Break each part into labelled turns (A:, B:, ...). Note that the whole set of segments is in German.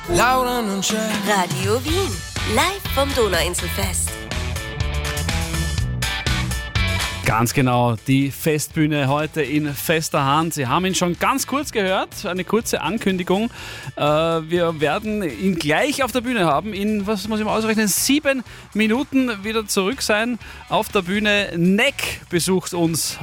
A: Laura non c'è.
B: Radio Wien, live vom Donauinselfest.
C: Ganz genau, die Festbühne heute in fester Hand. Sie haben ihn schon ganz kurz gehört, eine kurze Ankündigung. Wir werden ihn gleich auf der Bühne haben. In, was muss ich mal ausrechnen, 7 Minuten wieder zurück sein auf der Bühne. Neck besucht uns.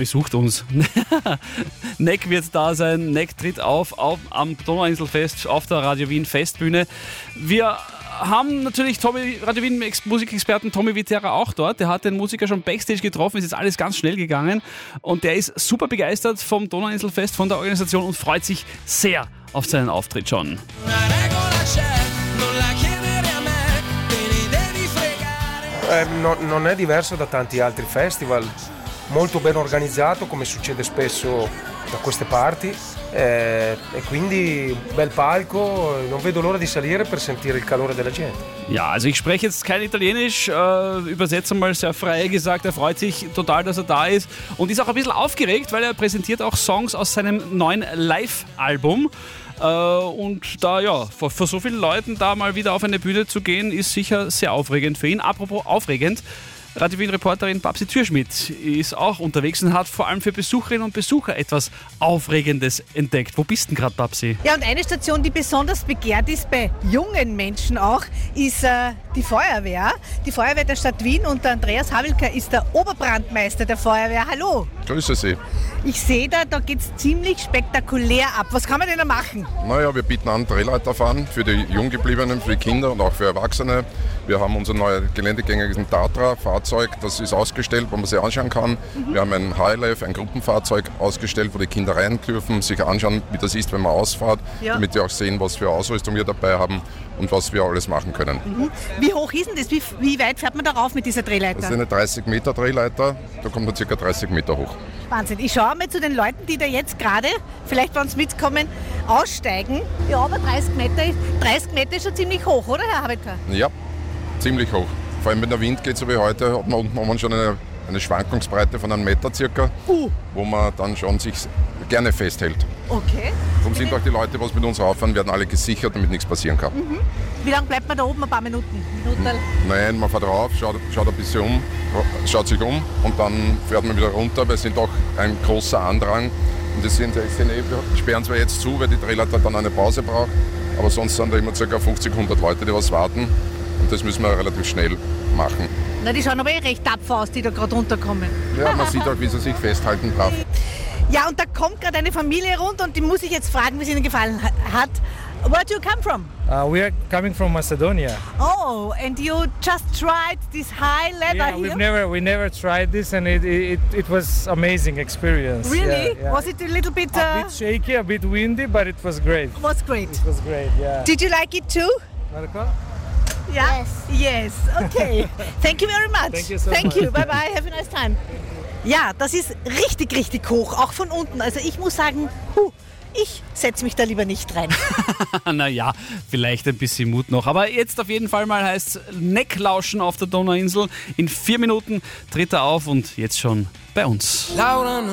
C: Neck wird da sein. Neck tritt auf am Donauinselfest auf der Radio Wien Festbühne. Wir haben natürlich Radio Wien Musikexperten Tommy Viterra auch dort. Der hat den Musiker schon Backstage getroffen, ist jetzt alles ganz schnell gegangen und der ist super begeistert vom Donauinselfest, von der Organisation und freut sich sehr auf seinen Auftritt schon.
D: Non è diverso da tanti altri festival, molto ben organizzato come succede spesso da queste parti. E quindi bel palco, non vedo l'ora di salire per sentire il calore della gente.
C: Ja, also ich spreche jetzt kein Italienisch, übersetze mal sehr frei gesagt, er freut sich total, dass er da ist und ist auch ein bisschen aufgeregt, weil er präsentiert auch Songs aus seinem neuen Live-Album. Und da, ja, vor so vielen Leuten da mal wieder auf eine Bühne zu gehen, ist sicher sehr aufregend für ihn. Apropos aufregend, Radio Wien-Reporterin Babsi Türschmidt ist auch unterwegs und hat vor allem für Besucherinnen und Besucher etwas Aufregendes entdeckt. Wo bist denn gerade, Babsi?
E: Ja, und eine Station, die besonders begehrt ist bei jungen Menschen auch, ist die Feuerwehr. Die Feuerwehr der Stadt Wien und der Andreas Havelka ist der Oberbrandmeister der Feuerwehr. Hallo!
F: Grüße Sie.
E: Ich sehe da geht es ziemlich spektakulär ab. Was kann man denn da machen?
F: Naja, wir bieten an Drehleiterfahren für die Junggebliebenen, für die Kinder und auch für Erwachsene. Wir haben unser neues geländegängiges Tatra-Fahrzeug, das ist ausgestellt, wo man sich anschauen kann. Wir haben ein Highlife, ein Gruppenfahrzeug ausgestellt, wo die Kinder rein dürfen, sich anschauen, wie das ist, wenn man ausfährt, damit die auch sehen, was für Ausrüstung wir dabei haben und was wir alles machen können.
E: Wie hoch ist denn das? Wie weit fährt man da rauf mit dieser Drehleiter?
F: Das ist eine 30 Meter Drehleiter, da kommt man ca. 30 Meter hoch.
E: Wahnsinn. Ich schaue mal zu den Leuten, die da jetzt gerade, vielleicht wenn sie mitkommen, aussteigen. Ja, aber 30 Meter ist schon ziemlich hoch, oder Herr Havelka?
F: Ja, ziemlich hoch. Vor allem wenn der Wind geht, so wie heute, hat man unten oben schon eine Schwankungsbreite von einem Meter circa, wo man dann schon sich gerne festhält.
E: Okay.
F: Darum sind auch die Leute, die mit uns rauffahren, werden alle gesichert, damit nichts passieren kann.
E: Wie lange bleibt man da oben? Ein paar Minuten?
F: Nein, man fährt rauf, schaut ein bisschen um, schaut sich um und dann fährt man wieder runter, weil es sind auch ein großer Andrang. Und das sperren zwar jetzt zu, weil die Drehleiter dann eine Pause braucht, aber sonst sind da immer ca. 50-100 Leute, die was warten. Und das müssen wir relativ schnell machen.
E: Na, die schauen aber recht tapfer aus, die da gerade runterkommen.
F: Ja, man sieht auch, wie sie sich festhalten darf.
E: Ja, und da kommt gerade eine Familie rund und die muss ich jetzt fragen, wie es ihnen gefallen hat. Where do you come from?
G: We are coming from Macedonia.
E: Oh, and you just tried this high leather here?
G: We never tried this, and it was amazing experience.
E: Really?
G: Yeah.
E: Was it a little bit?
G: A bit shaky, a bit windy, but it was great.
E: It was great.
G: It was great. Yeah.
E: Did you like it too?
G: Marco?
E: Yeah? Yes. Okay. Thank you very much.
G: Thank you so
E: Thank
G: much.
E: you. Bye bye. Have a nice time. Ja, das ist richtig, richtig hoch, auch von unten. Also ich muss sagen, ich setze mich da lieber nicht rein.
C: Naja, vielleicht ein bisschen Mut noch. Aber jetzt auf jeden Fall mal heißt es Necklauschen auf der Donauinsel. In 4 Minuten tritt er auf und jetzt schon bei uns.
A: Laura